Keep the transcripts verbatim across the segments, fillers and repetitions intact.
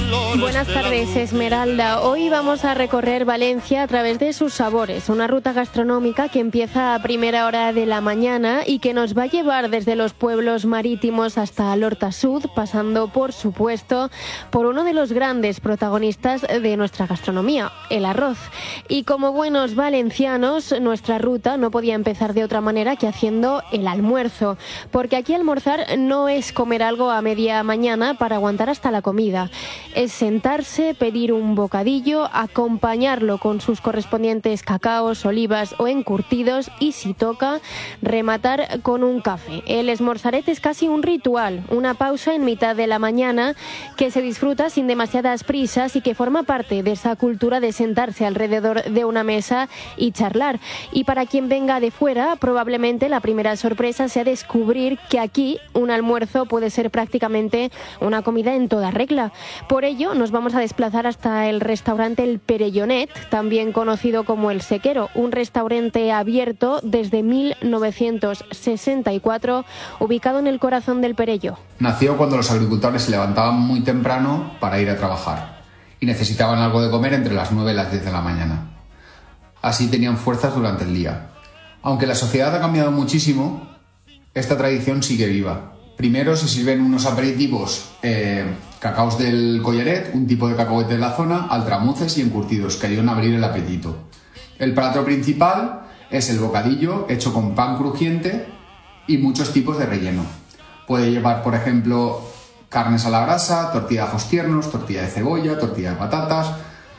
Buenas tardes, Esmeralda. Hoy vamos a recorrer Valencia a través de sus sabores, una ruta gastronómica que empieza a primera hora de la mañana y que nos va a llevar desde los pueblos marítimos hasta l'Horta-Sud, pasando, por supuesto, por uno de los grandes protagonistas de nuestra gastronomía, el arroz. Y como buenos valencianos, nuestra ruta no podía empezar de otra manera que haciendo el almuerzo, porque aquí almorzar no es comer algo a media mañana para aguantar hasta la comida. Es sentarse, pedir un bocadillo, acompañarlo con sus correspondientes cacaos, olivas o encurtidos y, si toca, rematar con un café. El esmorzaret es casi un ritual, una pausa en mitad de la mañana que se disfruta sin demasiadas prisas y que forma parte de esa cultura de sentarse alrededor de una mesa y charlar. Y para quien venga de fuera, probablemente la primera sorpresa sea descubrir que aquí un almuerzo puede ser prácticamente una comida en toda regla. Por ello, nos vamos a desplazar hasta el restaurante El Perellonet, también conocido como El Sequero, un restaurante abierto desde mil novecientos sesenta y cuatro, ubicado en el corazón del Perelló. Nació cuando los agricultores se levantaban muy temprano para ir a trabajar y necesitaban algo de comer entre las nueve y las diez de la mañana. Así tenían fuerzas durante el día. Aunque la sociedad ha cambiado muchísimo, esta tradición sigue viva. Primero se sirven unos aperitivos, eh, cacaos del Collaret, un tipo de cacahuete de la zona, altramuces y encurtidos que ayudan a abrir el apetito. El plato principal es el bocadillo hecho con pan crujiente y muchos tipos de relleno. Puede llevar, por ejemplo, carnes a la brasa, tortilla de ajos tiernos, tortilla de cebolla, tortilla de patatas,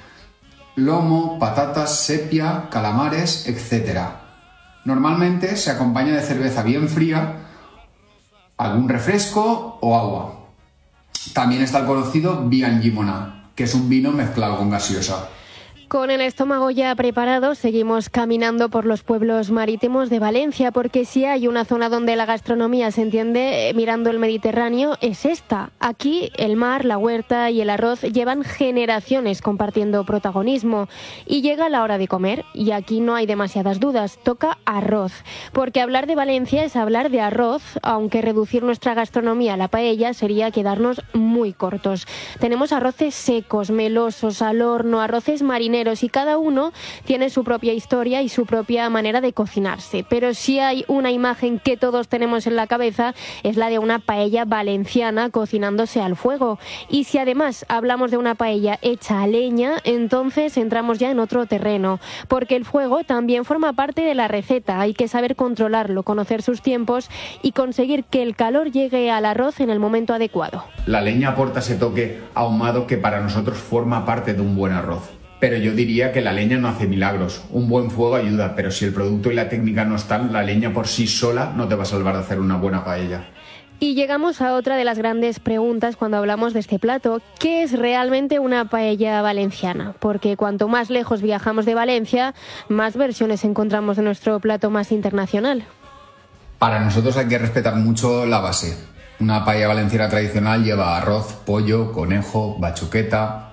lomo, patatas, sepia, calamares, etcétera. Normalmente se acompaña de cerveza bien fría, algún refresco o agua. También está el conocido vi amb llimona, que es un vino mezclado con gaseosa. Con el estómago ya preparado, seguimos caminando por los pueblos marítimos de Valencia, porque si hay una zona donde la gastronomía se entiende eh, mirando el Mediterráneo, es esta. Aquí el mar, la huerta y el arroz llevan generaciones compartiendo protagonismo. Y llega la hora de comer, y aquí no hay demasiadas dudas, toca arroz. Porque hablar de Valencia es hablar de arroz, aunque reducir nuestra gastronomía a la paella sería quedarnos muy cortos. Tenemos arroces secos, melosos, al horno, arroces marineros, y cada uno tiene su propia historia y su propia manera de cocinarse. Pero si hay una imagen que todos tenemos en la cabeza, es la de una paella valenciana cocinándose al fuego. Y si además hablamos de una paella hecha a leña, entonces entramos ya en otro terreno, porque el fuego también forma parte de la receta. Hay que saber controlarlo, conocer sus tiempos y conseguir que el calor llegue al arroz en el momento adecuado. La leña aporta ese toque ahumado que para nosotros forma parte de un buen arroz. Pero yo diría que la leña no hace milagros. Un buen fuego ayuda, pero si el producto y la técnica no están, la leña por sí sola no te va a salvar de hacer una buena paella. Y llegamos a otra de las grandes preguntas cuando hablamos de este plato. ¿Qué es realmente una paella valenciana? Porque cuanto más lejos viajamos de Valencia, más versiones encontramos de nuestro plato más internacional. Para nosotros hay que respetar mucho la base. Una paella valenciana tradicional lleva arroz, pollo, conejo, bachoqueta,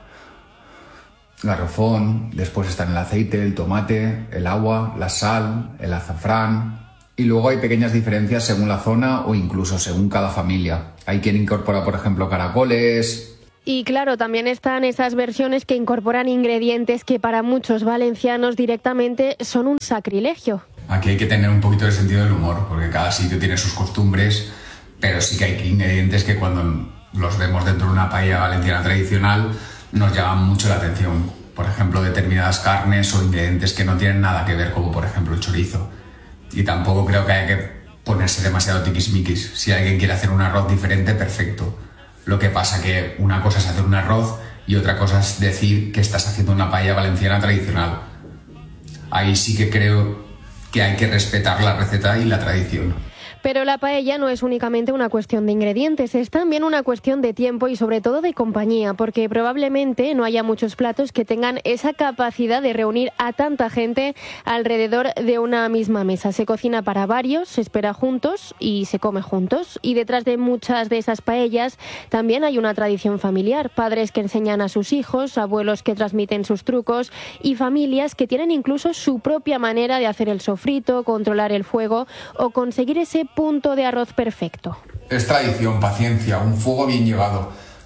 garrofón, después están el aceite, el tomate, el agua, la sal, el azafrán, y luego hay pequeñas diferencias según la zona o incluso según cada familia. Hay quien incorpora, por ejemplo, caracoles. Y claro, también están esas versiones que incorporan ingredientes que para muchos valencianos directamente son un sacrilegio. Aquí hay que tener un poquito de sentido del humor, porque cada sitio tiene sus costumbres, pero sí que hay ingredientes que cuando los vemos dentro de una paella valenciana tradicional nos llaman mucho la atención. Por ejemplo, determinadas carnes o ingredientes que no tienen nada que ver, como por ejemplo el chorizo. Y tampoco creo que haya que ponerse demasiado tiquismiquis. Si alguien quiere hacer un arroz diferente, perfecto. Lo que pasa que una cosa es hacer un arroz y otra cosa es decir que estás haciendo una paella valenciana tradicional. Ahí sí que creo que hay que respetar la receta y la tradición. Pero la paella no es únicamente una cuestión de ingredientes, es también una cuestión de tiempo y sobre todo de compañía, porque probablemente no haya muchos platos que tengan esa capacidad de reunir a tanta gente alrededor de una misma mesa. Se cocina para varios, se espera juntos y se come juntos. Y detrás de muchas de esas paellas también hay una tradición familiar, padres que enseñan a sus hijos, abuelos que transmiten sus trucos y familias que tienen incluso su propia manera de hacer el sofrito, controlar el fuego o conseguir ese punto de arroz perfecto. Es tradición, paciencia, un fuego bien llevado.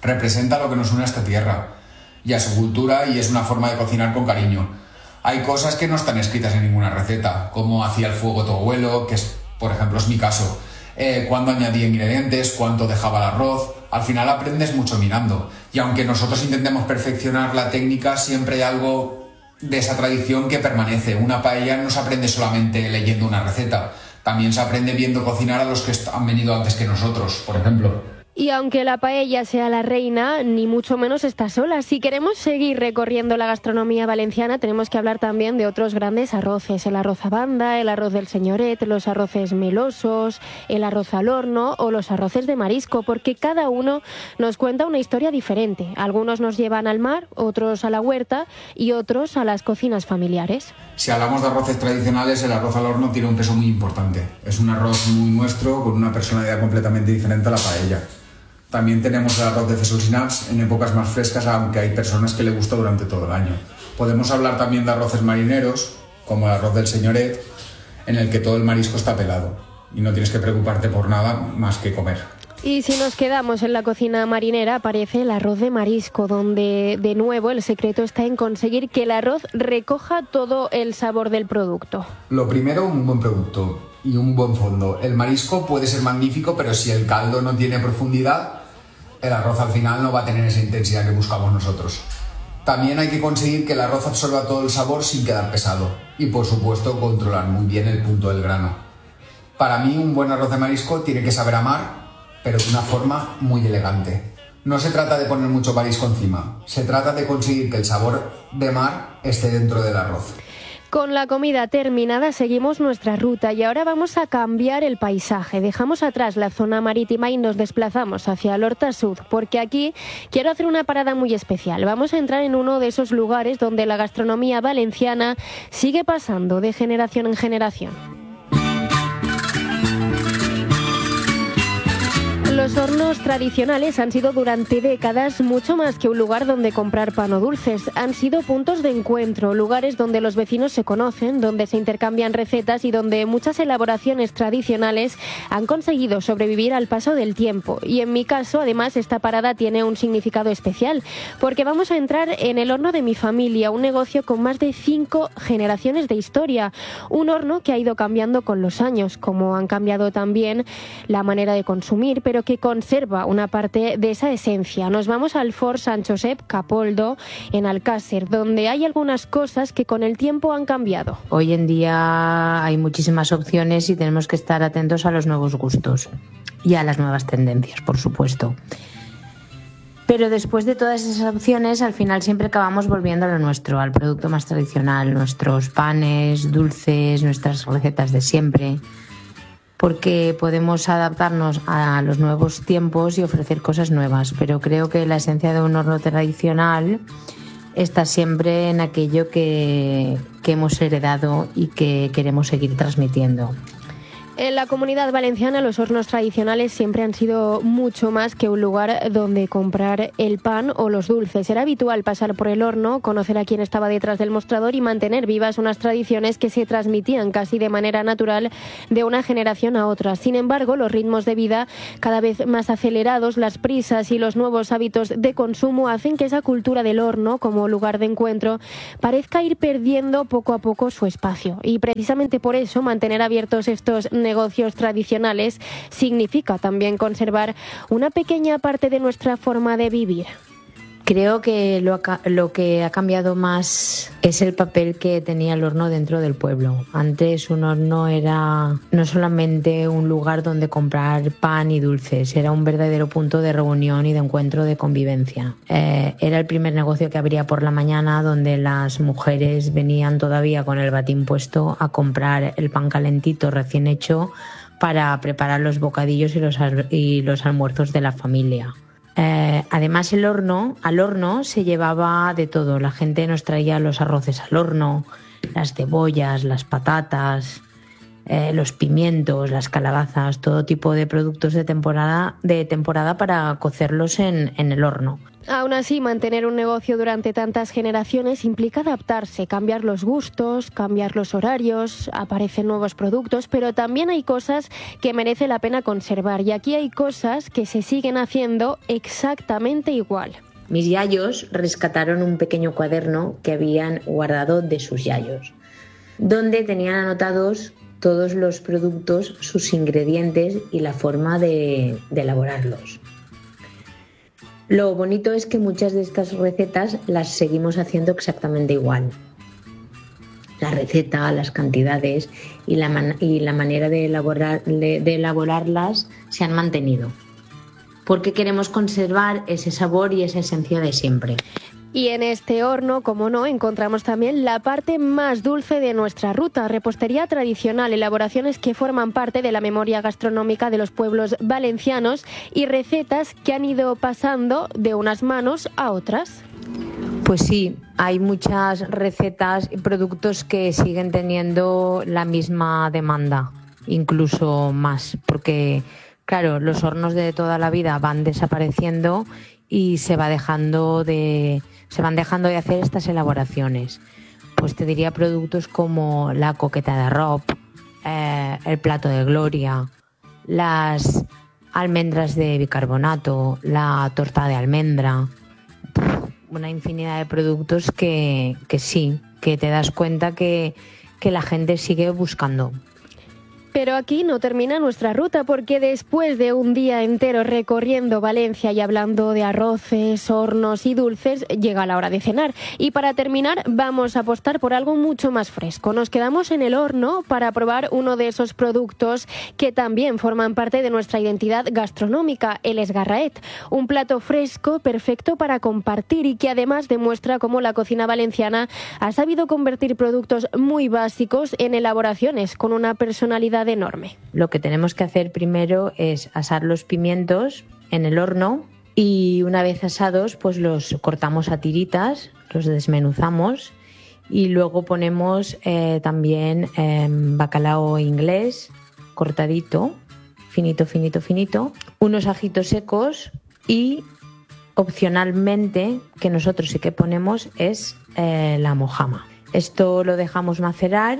Representa lo que nos une a esta tierra y a su cultura, y es una forma de cocinar con cariño. Hay cosas que no están escritas en ninguna receta, como hacía el fuego tu abuelo, que es, por ejemplo, es mi caso. Eh, cuándo añadía ingredientes, cuánto dejaba el arroz. Al final aprendes mucho mirando. Y aunque nosotros intentemos perfeccionar la técnica, siempre hay algo de esa tradición que permanece. Una paella no se aprende solamente leyendo una receta. También se aprende viendo cocinar a los que han venido antes que nosotros, por ejemplo. Y aunque la paella sea la reina, ni mucho menos está sola. Si queremos seguir recorriendo la gastronomía valenciana, tenemos que hablar también de otros grandes arroces. El arroz a banda, el arroz del señoret, los arroces melosos, el arroz al horno o los arroces de marisco, porque cada uno nos cuenta una historia diferente. Algunos nos llevan al mar, otros a la huerta y otros a las cocinas familiares. Si hablamos de arroces tradicionales, el arroz al horno tiene un peso muy importante. Es un arroz muy nuestro, con una personalidad completamente diferente a la paella. También tenemos el arroz de fesols y naps en épocas más frescas, aunque hay personas que le gusta durante todo el año. Podemos hablar también de arroces marineros, como el arroz del señoret, en el que todo el marisco está pelado y no tienes que preocuparte por nada más que comer. Y si nos quedamos en la cocina marinera, aparece el arroz de marisco, donde de nuevo el secreto está en conseguir que el arroz recoja todo el sabor del producto. Lo primero, un buen producto y un buen fondo. El marisco puede ser magnífico, pero si el caldo no tiene profundidad, el arroz al final no va a tener esa intensidad que buscamos nosotros. También hay que conseguir que el arroz absorba todo el sabor sin quedar pesado y, por supuesto, controlar muy bien el punto del grano. Para mí, un buen arroz de marisco tiene que saber a mar, pero de una forma muy elegante. No se trata de poner mucho marisco encima, se trata de conseguir que el sabor de mar esté dentro del arroz. Con la comida terminada seguimos nuestra ruta y ahora vamos a cambiar el paisaje. Dejamos atrás la zona marítima y nos desplazamos hacia el Horta Sud, porque aquí quiero hacer una parada muy especial. Vamos a entrar en uno de esos lugares donde la gastronomía valenciana sigue pasando de generación en generación. Los hornos tradicionales han sido durante décadas mucho más que un lugar donde comprar pan o dulces. Han sido puntos de encuentro, lugares donde los vecinos se conocen, donde se intercambian recetas y donde muchas elaboraciones tradicionales han conseguido sobrevivir al paso del tiempo. Y en mi caso, además, esta parada tiene un significado especial, porque vamos a entrar en el horno de mi familia, un negocio con más de cinco generaciones de historia. Un horno que ha ido cambiando con los años, como han cambiado también la manera de consumir, pero que conserva una parte de esa esencia. Nos vamos al Forn Sant Josep Capoldo, en Alcácer, donde hay algunas cosas que con el tiempo han cambiado. Hoy en día hay muchísimas opciones y tenemos que estar atentos a los nuevos gustos y a las nuevas tendencias, por supuesto. Pero después de todas esas opciones, al final siempre acabamos volviendo a lo nuestro, al producto más tradicional, nuestros panes, dulces, nuestras recetas de siempre, porque podemos adaptarnos a los nuevos tiempos y ofrecer cosas nuevas, pero creo que la esencia de un horno tradicional está siempre en aquello que, que hemos heredado y que queremos seguir transmitiendo. En la Comunidad Valenciana los hornos tradicionales siempre han sido mucho más que un lugar donde comprar el pan o los dulces. Era habitual pasar por el horno, conocer a quién estaba detrás del mostrador y mantener vivas unas tradiciones que se transmitían casi de manera natural de una generación a otra. Sin embargo, los ritmos de vida cada vez más acelerados, las prisas y los nuevos hábitos de consumo hacen que esa cultura del horno como lugar de encuentro parezca ir perdiendo poco a poco su espacio. Y precisamente por eso mantener abiertos estos negocios tradicionales significa también conservar una pequeña parte de nuestra forma de vivir. Creo que lo, ha, lo que ha cambiado más es el papel que tenía el horno dentro del pueblo. Antes un horno era no solamente un lugar donde comprar pan y dulces, era un verdadero punto de reunión y de encuentro, de convivencia. Eh, era el primer negocio que abría por la mañana, donde las mujeres venían todavía con el batín puesto a comprar el pan calentito recién hecho para preparar los bocadillos y los, y los almuerzos de la familia. Eh, además el horno, al horno se llevaba de todo. La gente nos traía los arroces al horno, las cebollas, las patatas, eh, los pimientos, las calabazas, todo tipo de productos de temporada, de temporada para cocerlos en, en el horno. Aún así, mantener un negocio durante tantas generaciones implica adaptarse, cambiar los gustos, cambiar los horarios, aparecen nuevos productos, pero también hay cosas que merece la pena conservar y aquí hay cosas que se siguen haciendo exactamente igual. Mis yayos rescataron un pequeño cuaderno que habían guardado de sus yayos, donde tenían anotados todos los productos, sus ingredientes y la forma de, de elaborarlos. Lo bonito es que muchas de estas recetas las seguimos haciendo exactamente igual. La receta, las cantidades y la, man- y la manera de, elaborar, de, de elaborarlas se han mantenido, porque queremos conservar ese sabor y esa esencia de siempre. Y en este horno, como no, encontramos también la parte más dulce de nuestra ruta, repostería tradicional, elaboraciones que forman parte de la memoria gastronómica de los pueblos valencianos y recetas que han ido pasando de unas manos a otras. Pues sí, hay muchas recetas y productos que siguen teniendo la misma demanda, incluso más, porque claro, los hornos de toda la vida van desapareciendo y se va dejando de se van dejando de hacer estas elaboraciones. Pues te diría productos como la coqueta de arroz, eh, el plato de gloria, las almendras de bicarbonato, la torta de almendra, una infinidad de productos que, que sí, que te das cuenta que, que la gente sigue buscando. Pero aquí no termina nuestra ruta porque después de un día entero recorriendo Valencia y hablando de arroces, hornos y dulces, llega la hora de cenar. Y para terminar vamos a apostar por algo mucho más fresco. Nos quedamos en el horno para probar uno de esos productos que también forman parte de nuestra identidad gastronómica, el esgarraet. Un plato fresco, perfecto para compartir y que además demuestra cómo la cocina valenciana ha sabido convertir productos muy básicos en elaboraciones con una personalidad enorme. Lo que tenemos que hacer primero es asar los pimientos en el horno y una vez asados pues los cortamos a tiritas, los desmenuzamos y luego ponemos eh, también eh, bacalao inglés cortadito, finito, finito, finito, unos ajitos secos y opcionalmente que nosotros sí que ponemos es eh, la mojama. Esto lo dejamos macerar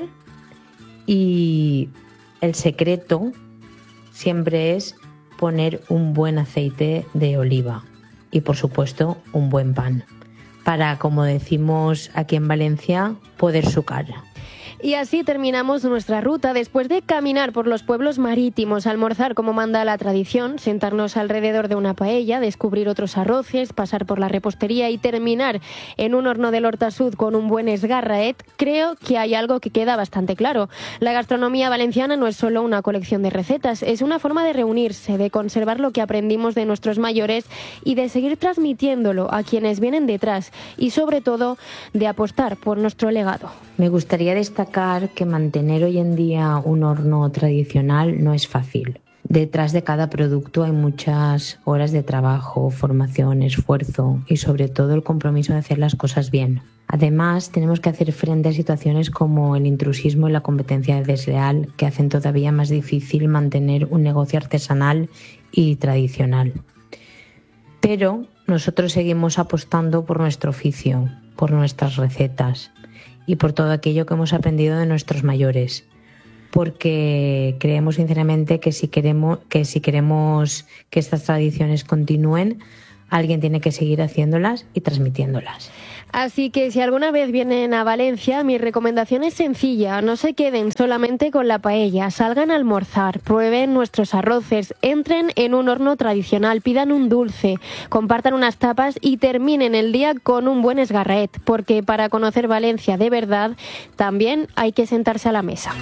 y el secreto siempre es poner un buen aceite de oliva y, por supuesto, un buen pan para, como decimos aquí en Valencia, poder sucar. Y así terminamos nuestra ruta después de caminar por los pueblos marítimos, almorzar como manda la tradición, sentarnos alrededor de una paella, descubrir otros arroces, pasar por la repostería y terminar en un horno del Hortasud con un buen esgarraet. Creo que hay algo que queda bastante claro. La gastronomía valenciana no es solo una colección de recetas, es una forma de reunirse, de conservar lo que aprendimos de nuestros mayores y de seguir transmitiéndolo a quienes vienen detrás y, sobre todo, de apostar por nuestro legado. Me gustaría destacar que mantener hoy en día un horno tradicional no es fácil. Detrás de cada producto hay muchas horas de trabajo, formación, esfuerzo y sobre todo el compromiso de hacer las cosas bien. Además, tenemos que hacer frente a situaciones como el intrusismo y la competencia desleal que hacen todavía más difícil mantener un negocio artesanal y tradicional. Pero nosotros seguimos apostando por nuestro oficio, por nuestras recetas y por todo aquello que hemos aprendido de nuestros mayores, porque creemos sinceramente que si queremos que si queremos que estas tradiciones continúen, alguien tiene que seguir haciéndolas y transmitiéndolas. Así que si alguna vez vienen a Valencia, mi recomendación es sencilla. No se queden solamente con la paella, salgan a almorzar, prueben nuestros arroces, entren en un horno tradicional, pidan un dulce, compartan unas tapas y terminen el día con un buen esgarraet, porque para conocer Valencia de verdad también hay que sentarse a la mesa.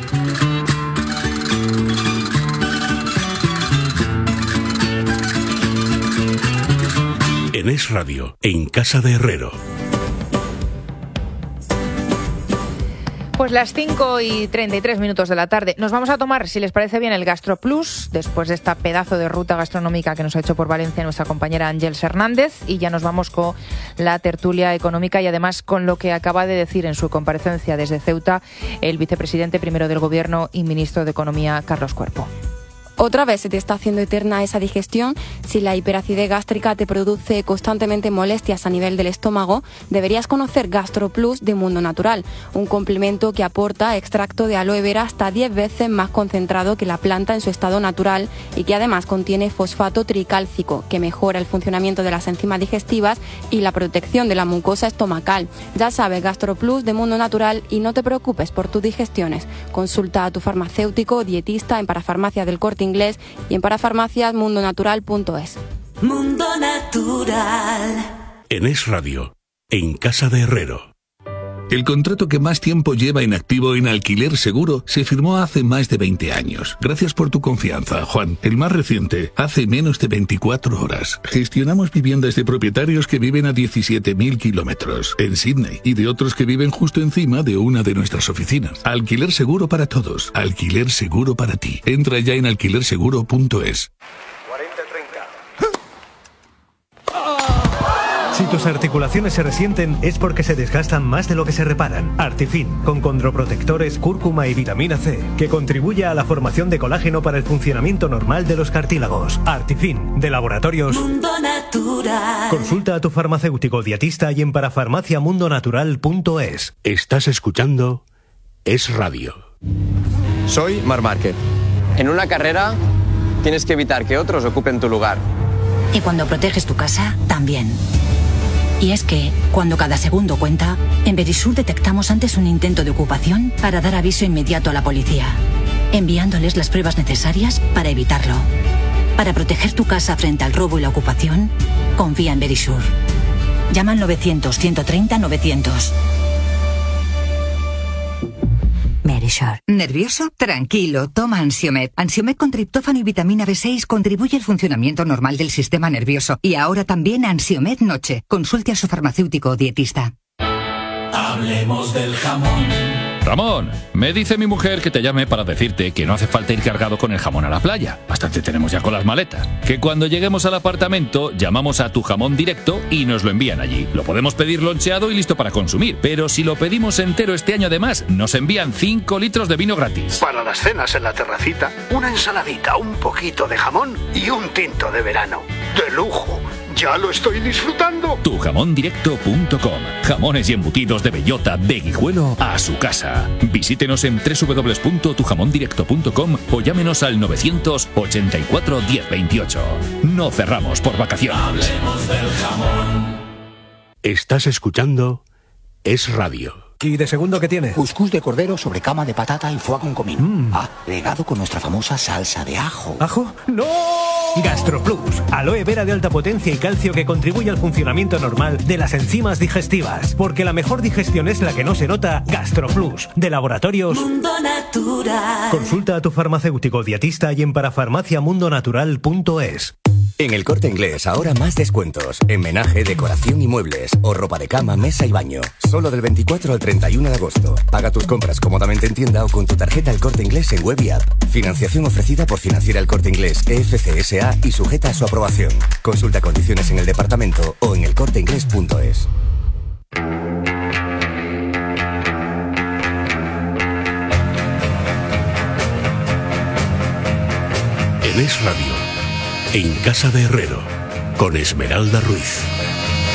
En Es Radio, en Casa de Herrero. Pues las cinco y treinta y tres minutos de la tarde. Nos vamos a tomar, si les parece bien, el Gastro Plus, después de esta pedazo de ruta gastronómica que nos ha hecho por Valencia nuestra compañera Ángels Hernández, y ya nos vamos con la tertulia económica y además con lo que acaba de decir en su comparecencia desde Ceuta el vicepresidente primero del Gobierno y ministro de Economía, Carlos Cuerpo. Otra vez se te está haciendo eterna esa digestión. Si la hiperacidez gástrica te produce constantemente molestias a nivel del estómago, deberías conocer GastroPlus de Mundo Natural, un complemento que aporta extracto de aloe vera hasta diez veces más concentrado que la planta en su estado natural y que además contiene fosfato tricálcico, que mejora el funcionamiento de las enzimas digestivas y la protección de la mucosa estomacal. Ya sabes, GastroPlus de Mundo Natural, y no te preocupes por tus digestiones. Consulta a tu farmacéutico o dietista en Parafarmacia del Corte Inglés y en parafarmacias mundo natural punto es. Mundo Natural. En Es Radio, en Casa de Herrero. El contrato que más tiempo lleva en activo en Alquiler Seguro se firmó hace más de veinte años. Gracias por tu confianza, Juan. El más reciente, hace menos de veinticuatro horas. Gestionamos viviendas de propietarios que viven a diecisiete mil kilómetros en Sydney y de otros que viven justo encima de una de nuestras oficinas. Alquiler Seguro para todos. Alquiler Seguro para ti. Entra ya en alquiler seguro punto es. Si tus articulaciones se resienten es porque se desgastan más de lo que se reparan. Artifin, con condroprotectores, cúrcuma y vitamina C, que contribuye a la formación de colágeno para el funcionamiento normal de los cartílagos. Artifin, de Laboratorios Mundo Natural. Consulta a tu farmacéutico dietista y en parafarmacia mundo natural punto es. Estás escuchando Es Radio. Soy Marc Márquez. En una carrera tienes que evitar que otros ocupen tu lugar. Y cuando proteges tu casa, también. Y es que, cuando cada segundo cuenta, en Verisur detectamos antes un intento de ocupación para dar aviso inmediato a la policía, enviándoles las pruebas necesarias para evitarlo. Para proteger tu casa frente al robo y la ocupación, confía en Verisur. Llama al novecientos, ciento treinta, novecientos. Verisur. ¿Nervioso? Tranquilo, toma Ansiomed. Ansiomed con triptófano y vitamina B seis contribuye al funcionamiento normal del sistema nervioso. Y ahora también Ansiomed Noche. Consulte a su farmacéutico o dietista. Hablemos del jamón. Ramón, me dice mi mujer que te llame para decirte que no hace falta ir cargado con el jamón a la playa. Bastante tenemos ya con las maletas. Que cuando lleguemos al apartamento llamamos a Tu Jamón Directo y nos lo envían allí. Lo podemos pedir loncheado y listo para consumir. Pero si lo pedimos entero este año además, nos envían cinco litros de vino gratis. Para las cenas en la terracita, una ensaladita, un poquito de jamón y un tinto de verano. ¡De lujo! ¡Ya lo estoy disfrutando! tu jamón directo punto com. Jamones y embutidos de bellota, de Guijuelo a su casa. Visítenos en doble u doble u doble u punto tu jamón directo punto com o llámenos al novecientos ochenta y cuatro, diez veintiocho. No cerramos por vacaciones. Hablemos del jamón. Estás escuchando Es Radio. ¿Y de segundo qué tiene? Cuscús de cordero sobre cama de patata y foie con comino. Mm. Ah, regado con nuestra famosa salsa de ajo. ¿Ajo? ¡No! GastroPlus, aloe vera de alta potencia y calcio que contribuye al funcionamiento normal de las enzimas digestivas. Porque la mejor digestión es la que no se nota. GastroPlus, de Laboratorios Mundo Natural. Consulta a tu farmacéutico dietista y en parafarmacia mundo natural punto es. En El Corte Inglés ahora más descuentos. En menaje, decoración y muebles. O ropa de cama, mesa y baño. Solo del veinticuatro al treinta y uno de agosto. Paga tus compras cómodamente en tienda o con tu tarjeta El Corte Inglés en web y app. Financiación ofrecida por Financiera El Corte Inglés E F C S A y sujeta a su aprobación. Consulta condiciones en el departamento o en el corte inglés punto es. En Es Radio, en Casa de Herrero, con Esmeralda Ruiz.